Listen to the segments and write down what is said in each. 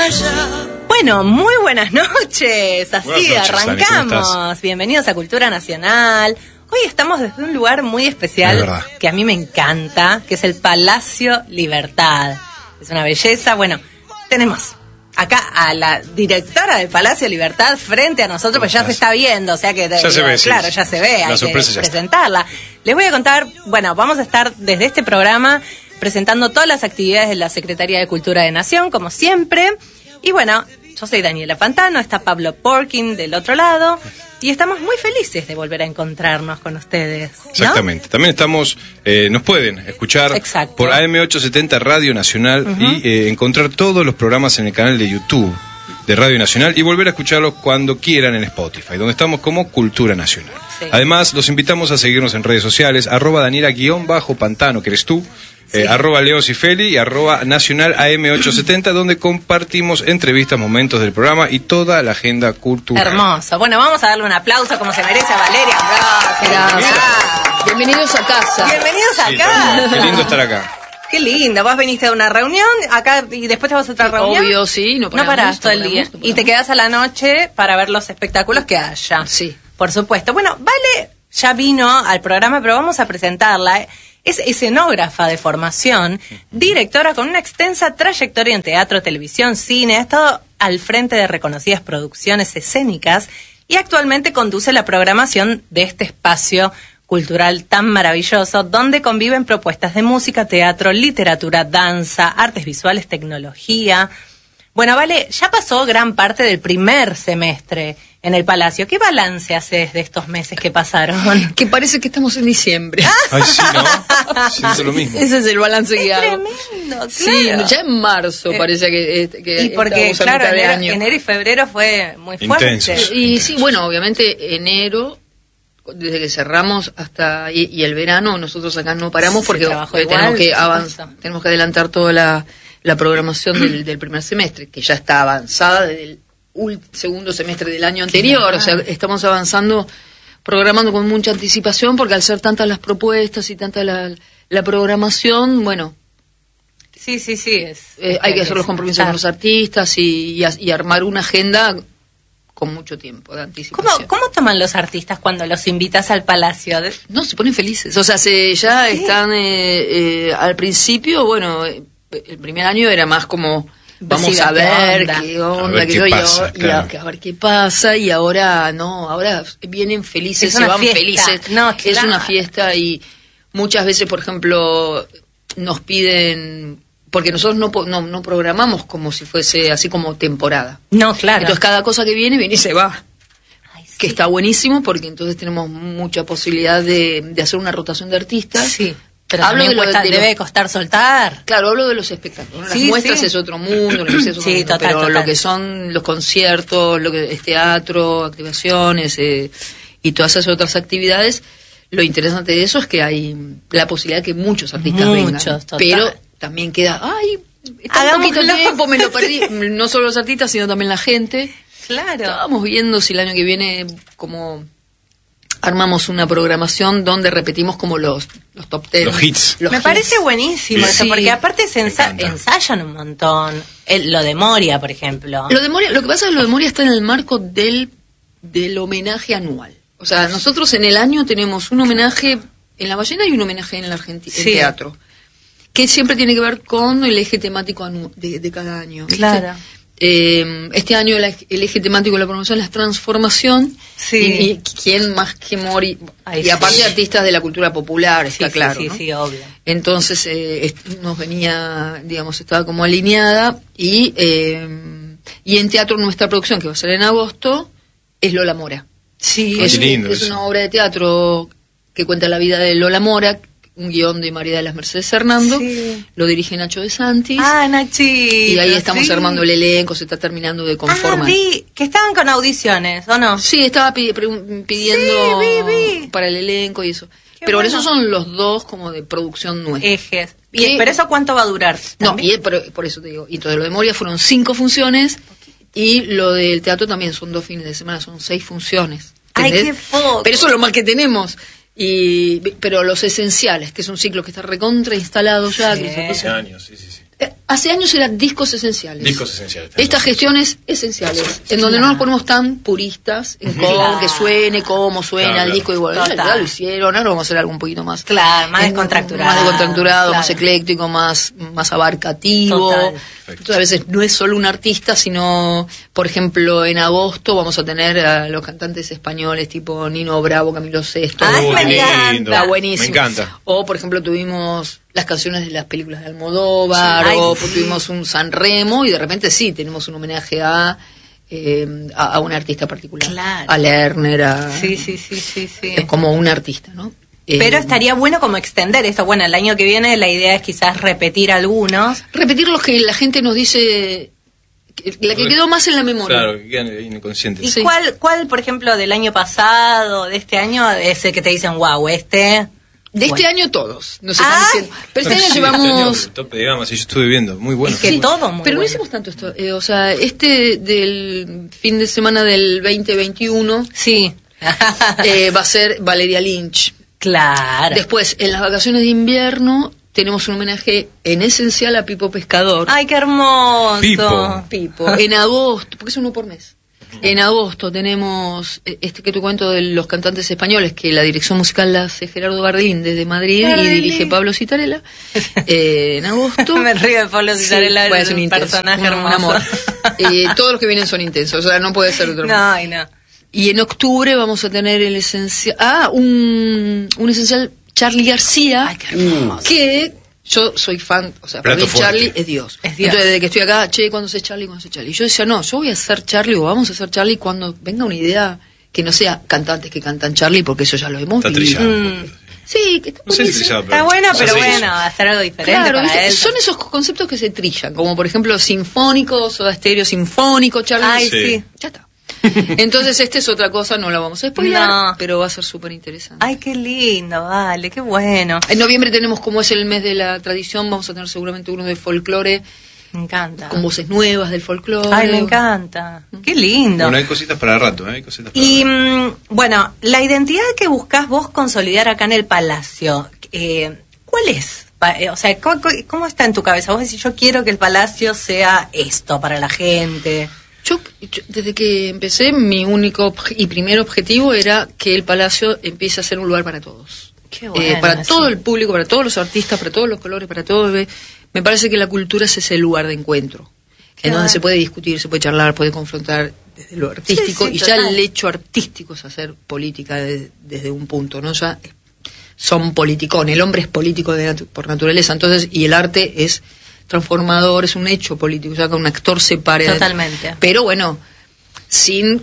Bueno, muy buenas noches. Así buenas noches, arrancamos. Dani, Bienvenidos a Cultura Nacional. Hoy estamos desde un lugar muy especial que a mí me encanta, que es el Palacio Libertad. Es una belleza. Bueno, tenemos acá a la directora del Palacio Libertad frente a nosotros, pues ya se está viendo, o sea que ya se ve, claro, sí. Ya se ve, la hay sorpresa que ya presentarla. Está. Les voy a contar, bueno, vamos a estar desde este programa presentando todas las actividades de la Secretaría de Cultura de Nación, como siempre. Y bueno, yo soy Daniela Pantano, está Pablo Porkin del otro lado, y estamos muy felices de volver a encontrarnos con ustedes, ¿no? Exactamente. También estamos, nos pueden escuchar por AM870 Radio Nacional y encontrar todos los programas en el canal de YouTube de Radio Nacional y volver a escucharlos cuando quieran en Spotify, donde estamos como Cultura Nacional. Sí. Además, los invitamos a seguirnos en redes sociales, @Daniela_Pantano, que eres tú, @Leosifeli y @Nacional AM870, donde compartimos entrevistas, momentos del programa y toda la agenda cultural. Hermoso. Bueno, vamos a darle un aplauso como se merece a Valeria. Gracias. Bienvenidos a casa. Bienvenidos a casa. Qué lindo estar acá. Qué lindo, vos viniste de una reunión acá y después te vas a otra reunión. Obvio, sí, no parás todo el día. Y te quedás a la noche para ver los espectáculos que haya. Sí. Por supuesto. Bueno, Vale ya vino al programa, pero vamos a presentarla. Es escenógrafa de formación, directora con una extensa trayectoria en teatro, televisión, cine, ha estado al frente de reconocidas producciones escénicas y actualmente conduce la programación de este espacio cultural tan maravilloso, donde conviven propuestas de música, teatro, literatura, danza, artes visuales, tecnología. Bueno, Vale, ya pasó gran parte del primer semestre en el Palacio. ¿Qué balance haces de estos meses que pasaron? Que parece que estamos en diciembre. Ay, sí, ¿no? Siento lo mismo. Ese es el balance que hago. Tremendo, claro. Sí, ya en marzo parece que y porque, estamos a claro, mitad de año. enero y febrero fue muy fuerte. Intensos. Y sí, bueno, obviamente enero, desde que cerramos hasta y el verano, nosotros acá no paramos porque tenemos que adelantar toda la programación del primer semestre, que ya está avanzada desde el segundo semestre del año anterior. O sea, estamos avanzando, programando con mucha anticipación, porque al ser tantas las propuestas y tanta la programación, bueno, sí, hay que hacer los compromisos con los artistas y armar una agenda con mucho tiempo de anticipación. ¿Cómo toman los artistas cuando los invitas al Palacio? No, se ponen felices. O sea, están al principio, bueno, el primer año era más como vamos a ver qué onda, a ver qué pasa, y ahora no, ahora vienen felices, se van felices. No, es una fiesta, y muchas veces, por ejemplo, nos piden, porque nosotros no programamos como si fuese así como temporada. No, claro. Entonces cada cosa que viene y se va. Ay, sí. Que está buenísimo, porque entonces tenemos mucha posibilidad de hacer una rotación de artistas. Sí. Pero debe costar soltar. Claro, hablo de los espectáculos. Las muestras es otro mundo, pero lo que son los conciertos, lo que es teatro, activaciones y todas esas otras actividades, lo interesante de eso es que hay la posibilidad de que muchos artistas vengan. Total. Pero también queda, está un poquito tiempo, me lo perdí. No solo los artistas, sino también la gente. Claro. Estábamos viendo si el año que viene como armamos una programación donde repetimos como los top 10. Los hits. Me parece buenísimo eso, porque aparte se ensayan un montón. Lo de Moria, por ejemplo. Lo que pasa es que lo de Moria está en el marco del homenaje anual. O sea, nosotros en el año tenemos un homenaje en La Ballena y un homenaje en la Argentina, en teatro, que siempre tiene que ver con el eje temático de cada año, ¿viste? Claro. Este año el eje temático de la promoción es la transformación. Y quién más que Mori, y aparte artistas de la cultura popular, está claro, ¿no? Sí, obvio. Entonces nos venía, digamos, estaba como alineada, y en teatro nuestra producción, que va a ser en agosto, es Lola Mora. Sí, es una obra de teatro que cuenta la vida de Lola Mora, un guión de María de las Mercedes Hernando, lo dirige Nacho de Santis. Nachito. Y ahí estamos armando el elenco, se está terminando de conformar. Vi que estaban con audiciones, ¿o no? Sí, estaba pidiendo para el elenco y eso. Pero bueno, esos son los dos como de producción nuestra. Ejes. ¿Pero eso cuánto va a durar? ¿También? No, por eso te digo. Y entonces lo de Moria fueron 5 funciones, y lo del teatro también son 2 fines de semana, son 6 funciones. ¿Entendés? ¡Ay, qué poco! Pero eso es lo más que tenemos. Pero los esenciales, que es un ciclo que está recontra instalado ya. Sí. 15 años, sí. hace años era discos esenciales. Discos esenciales. Estas gestiones esenciales, en donde no nos ponemos tan puristas en cómo que suene, cómo suena el disco, igual ya lo hicieron, ahora vamos a hacer algo un poquito más. Claro, más descontracturado. Más descontracturado, más ecléctico, más abarcativo. Entonces a veces no es solo un artista, sino, por ejemplo, en agosto vamos a tener a los cantantes españoles tipo Nino Bravo, Camilo Sesto. Me encanta. Buenísimo. Me encanta. O, por ejemplo, tuvimos las canciones de las películas de Almodóvar, tuvimos un San Remo, y de repente tenemos un homenaje a un artista particular. Claro. A Lerner, Sí. Es como un artista, ¿no? Pero estaría bueno como extender esto. Bueno, el año que viene la idea es quizás repetir algunos. Repetir los que la gente nos dice, la que quedó más en la memoria. Claro, que quedan en el inconsciente. ¿Y cuál, por ejemplo, del año pasado, de este año, es el que te dicen, wow, este... De este año todos, nos están diciendo. Pero este año llevamos... Este año, tope de gama, yo estuve viendo, muy bueno. Es que todo muy pero bueno. no hicimos tanto esto. Del fin de semana del 2021... Sí. va a ser Valeria Lynch. Claro. Después, en las vacaciones de invierno, tenemos un homenaje en esencial a Pipo Pescador. ¡Ay, qué hermoso! Pipo. En agosto, porque es uno por mes. En agosto tenemos que te cuento de los cantantes españoles, que la dirección musical la hace Gerardo Bardín desde Madrid y dirige Pablo Citarella. En agosto... Me río de Pablo Citarella, es un personaje hermoso. Un amor. Todos los que vienen son intensos, o sea, no puede ser otro. No. Y en octubre vamos a tener el esencial... un esencial Charly García. Ay, qué hermoso. Que yo soy fan, o sea, para mí Charly es Dios. Entonces, desde que estoy acá, ¿cuándo se Charly? Y yo decía, no, yo voy a hacer Charly, o vamos a hacer Charly cuando venga una idea que no sea cantantes que cantan Charly, porque eso ya lo hemos visto. Sí, que está bueno, pero bueno, hacer algo diferente para él. Son esos conceptos que se trillan, como por ejemplo sinfónicos, Soda Stereo sinfónico, Charly. Ay, sí. Ya está. Entonces es otra cosa, no la vamos a spoiler, pero va a ser súper interesante. Ay, qué lindo, vale, qué bueno. En noviembre tenemos, como es el mes de la tradición, vamos a tener seguramente uno de folclore. Me encanta. Con voces nuevas del folclore. Ay, me encanta. Qué lindo. Bueno, hay cositas para rato, Bueno, la identidad que buscás vos consolidar acá en el Palacio, ¿cuál es? O sea, ¿cómo está en tu cabeza? Vos decís, yo quiero que el Palacio sea esto para la gente. Yo, desde que empecé, mi único y primer objetivo era que el Palacio empiece a ser un lugar para todos. Qué bueno, para todo el público, para todos los artistas, para todos los colores, para todo. Me parece que la cultura es ese lugar de encuentro, en donde se puede discutir, se puede charlar, puede confrontar desde lo artístico, y ya el hecho artístico es hacer política desde un punto, ¿no? Ya son politicones, el hombre es político por naturaleza, entonces, y el arte es transformador, es un hecho político, o sea, que un actor se pare. Totalmente. Pero bueno, sin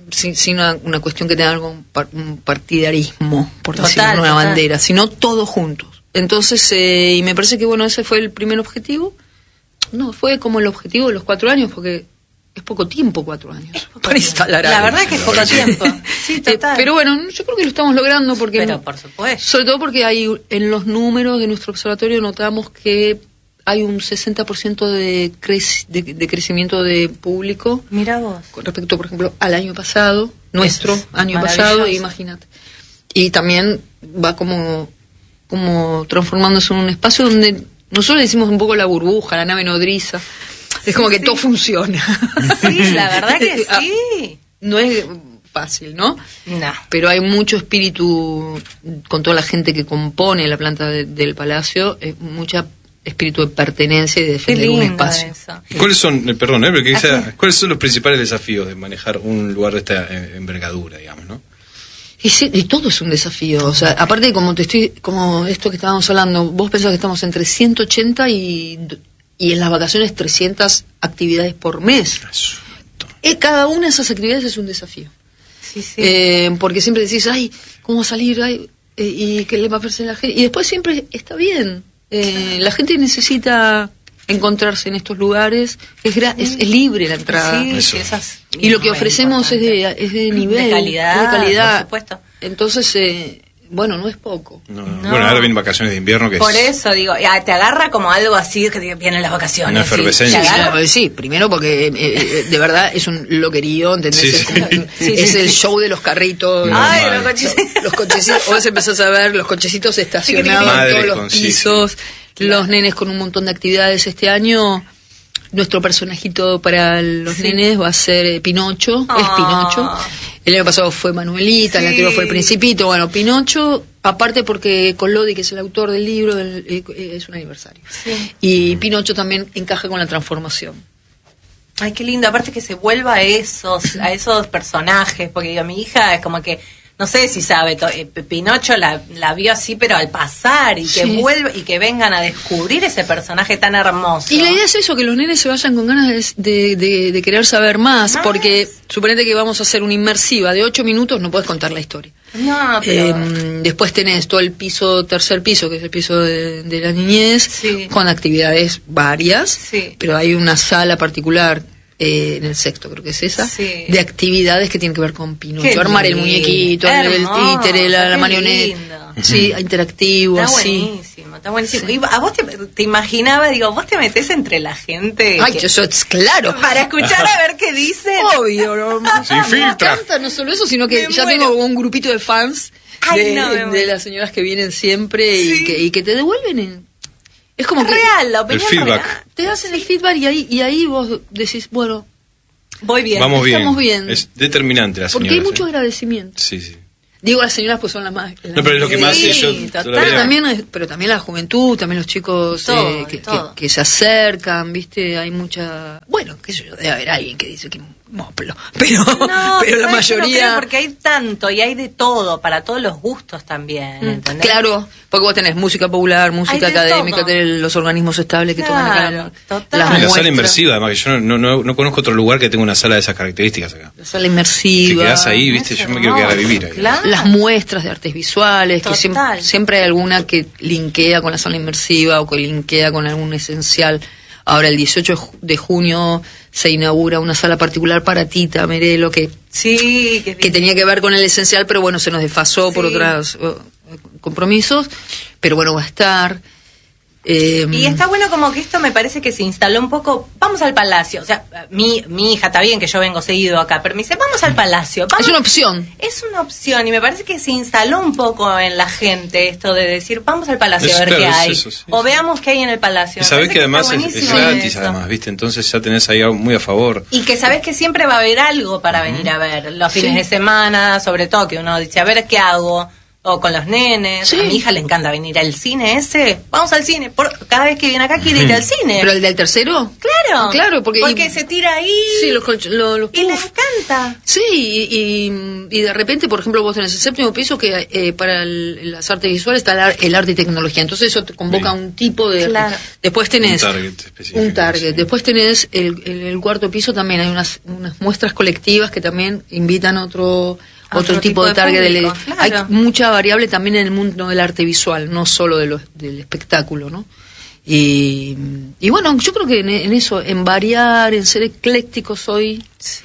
una cuestión que tenga algo, un partidarismo, por decirlo, una bandera, sino todos juntos. Entonces, y me parece que bueno, ese fue el primer objetivo. No, fue como el objetivo de los 4 años, porque es poco tiempo, 4 años para instalar algo. La verdad es que es poco tiempo. Sí, total. Pero bueno, yo creo que lo estamos logrando, porque pero por supuesto. Sobre todo porque hay en los números de nuestro observatorio notamos que hay un 60% de crecimiento de público. Mira vos. Con respecto, por ejemplo, al año pasado, nuestro año pasado, imagínate. Y también va como transformándose en un espacio donde nosotros decimos un poco la burbuja, la nave nodriza. Es como que todo funciona. Sí, la verdad que sí. No es fácil, ¿no? No. Pero hay mucho espíritu con toda la gente que compone la planta del Palacio, mucha espíritu de pertenencia y de defender un espacio. Eso. ¿Cuáles son, perdón, cuáles son los principales desafíos de manejar un lugar de esta envergadura, digamos, no? Y todo es un desafío, o sea, aparte como esto que estábamos hablando, vos pensás que estamos entre 180 y en las vacaciones 300 actividades por mes. Cada una de esas actividades es un desafío. Sí, sí. Porque siempre decís, ay, ¿cómo salir? Ay, ¿y qué le va a parecer a la gente? Y después siempre está bien. La gente necesita encontrarse en estos lugares, es libre la entrada. Sí, y lo que ofrecemos es de nivel, de calidad, por supuesto. Entonces, bueno, no es poco. No. Bueno, ahora vienen vacaciones de invierno, que por eso digo, te agarra como algo así que vienen las vacaciones. Una efervescencia. Sí, primero porque de verdad es un loquerío, ¿entendés? Sí. Es el show de los carritos. Ay, los cochecitos. Vos empezás a ver los cochecitos estacionados en todos los pisos. los nenes con un montón de actividades este año. Nuestro personajito para los nenes va a ser Pinocho, es Pinocho. El año pasado fue Manuelita, el anterior fue el Principito. Bueno, Pinocho, aparte porque Collodi, que es el autor del libro, es un aniversario. Sí. Y Pinocho también encaja con la transformación. Ay, qué lindo, aparte que se vuelva a esos personajes, porque digo, mi hija es como que, no sé si sabe, Pinocho la vio así, pero al pasar, y que vuelva, y que vengan a descubrir ese personaje tan hermoso. Y la idea es eso, que los nenes se vayan con ganas de querer saber más, porque suponete que vamos a hacer una inmersiva de 8 minutos, no puedes contar la historia. No, pero... después tenés todo el tercer piso, que es el piso de la niñez, con actividades varias, pero hay una sala particular en el sexto, creo que es esa, de actividades que tienen que ver con Pinocho, armar el muñequito, el títere, la marioneta, interactivo, está buenísimo, está buenísimo. ¿Y a vos te imaginaba, digo, vos te metés entre la gente? Ay, eso es claro. Para escuchar a ver qué dicen. Obvio, me encanta, no solo eso, sino que ya tengo un grupito de fans de las señoras que vienen siempre y que te devuelven es como que real, la opinión el feedback. Real. Te hacen el feedback y ahí vos decís, bueno, voy bien. Vamos estamos bien. Es determinante la señora. Porque hay mucho agradecimiento. Sí. Digo, las señoras pues son las más... No, pero es lo que más yo pero también la juventud, también los chicos que se acercan, ¿viste? Hay mucha... Bueno, qué sé yo, debe haber alguien que dice que moplo, pero la mayoría... No, porque hay tanto y hay de todo, para todos los gustos también, ¿entendés? Claro, porque vos tenés música popular, música académica, tenés los organismos estables que tocan acá. La sala inmersiva, además, que yo no conozco otro lugar que tenga una sala de esas características acá. La sala inmersiva. Te quedás ahí, ¿viste? Yo me quiero quedar a vivir ahí. Claro. Las muestras de artes visuales, que siempre hay alguna que linkea con la sala inmersiva o que linkea con algún esencial. Ahora, el 18 de junio se inaugura una sala particular para Tita Merelo, que tenía que ver con el esencial, pero bueno, se nos desfasó por otros compromisos, pero bueno, va a estar. Y está bueno como que esto me parece que se instaló un poco, vamos al Palacio, o sea, mi hija, está bien que yo vengo seguido acá, pero me dice, vamos al Palacio. Es una opción. Es una opción y me parece que se instaló un poco en la gente esto de decir, vamos al Palacio a ver qué hay, o veamos qué hay en el Palacio. Y sabés que además es gratis además, ¿viste? Entonces ya tenés ahí algo muy a favor. Y que sabés que siempre va a haber algo para venir a ver, los fines de semana, sobre todo que uno dice, a ver qué hago. O con los nenes. A mi hija le encanta venir al cine ese. Vamos al cine. Cada vez que viene acá quiere ir al cine. ¿Pero el del tercero? Claro, porque se tira ahí. Sí, y le encanta. Sí, y de repente, por ejemplo, vos tenés el séptimo piso que para las artes visuales está el arte y tecnología. Entonces eso te convoca a un tipo de... Claro. Después tenés... Un target. Después tenés el cuarto piso también. Hay unas muestras colectivas que también invitan otro tipo de target. Claro. Hay mucha variable también en el mundo del arte visual, no solo del espectáculo, ¿no? Y bueno, yo creo que en eso, en variar, en ser eclécticos hoy,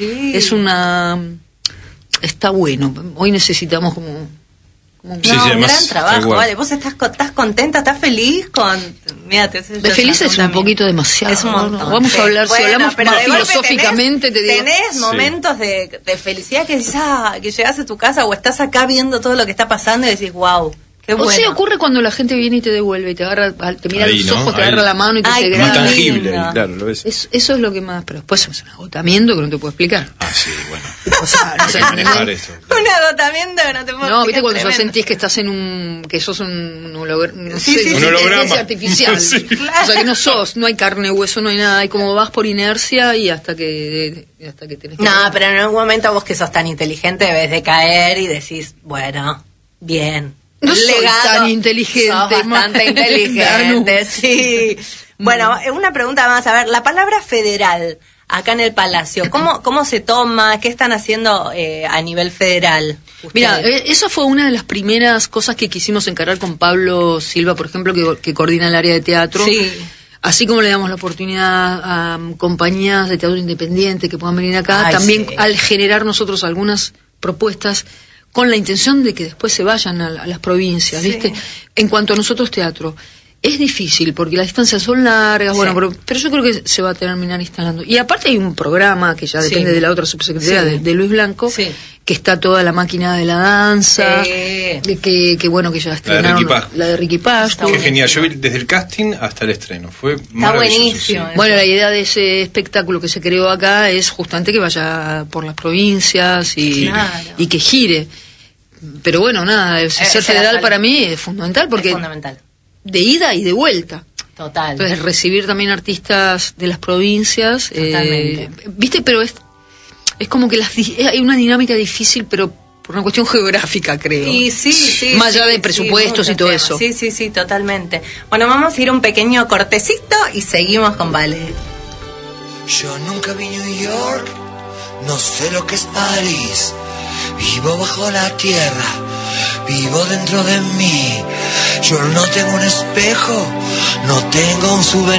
está bueno. Hoy necesitamos como un gran trabajo, vale. Vos estás contenta, estás feliz con... Mira, feliz es un poquito demasiado. Es un montón. Vamos a hablar, si hablamos más filosóficamente, te digo. Tenés momentos de felicidad que dices, que llegás a tu casa o estás acá viendo todo lo que está pasando y decís, wow, qué bueno. O sea, ocurre cuando la gente viene y te devuelve, y te agarra, te mira ahí, los ojos, te agarra la mano y te dice, más tangible, claro, lo ves. Eso es lo que más, pero después es un agotamiento que no te puedo explicar. Sí, bueno. O sea, no sé, manejar esto. Un agotamiento que no te puedo explicar. No, viste cuando ya sentís que estás que sos un holograma, un holograma artificial. Claro. O sea, que no hay carne, hueso, no hay nada, y como vas por inercia y hasta que tenés que... No, pero en algún momento vos que sos tan inteligente debes de caer y decís, bueno, bien. No soy tan inteligente. Sos bastante inteligente, sí. Bueno, una pregunta más. A ver, la palabra federal acá en el Palacio, ¿cómo se toma? ¿Qué están haciendo a nivel federal? Mira, eso fue una de las primeras cosas que quisimos encarar con Pablo Silva, por ejemplo, que coordina el área de teatro. Sí. Así como le damos la oportunidad a compañías de teatro independiente que puedan venir acá, también al generar nosotros algunas propuestas con la intención de que después se vayan a las provincias, ¿viste? En cuanto a nosotros teatro, Es difícil porque las distancias son largas, bueno, pero yo creo que se va a terminar instalando. Y aparte hay un programa que ya depende de la otra subsecretaría de Luis Blanco, que está toda la máquina de la danza, que bueno, que ya estrenaron la de Ricky Pasto. Qué genial, yo vi desde el casting hasta el estreno, fue maravilloso. Buenísimo. Bueno, la idea de ese espectáculo que se creó acá es justamente que vaya por las provincias y que gire. Pero bueno, nada, ser federal para mí es fundamental porque... Es fundamental. De ida y de vuelta. Total. Entonces, recibir también artistas de las provincias. ¿Viste? Pero es como que hay una dinámica difícil, pero por una cuestión geográfica, creo. Y sí. Más allá de presupuestos y todo eso. Sí, totalmente. Bueno, vamos a ir un pequeño cortecito y seguimos con Vale. Yo nunca vi New York, no sé lo que es París. Vivo bajo la tierra, vivo dentro de mí. Yo no tengo un espejo, no tengo un souvenir.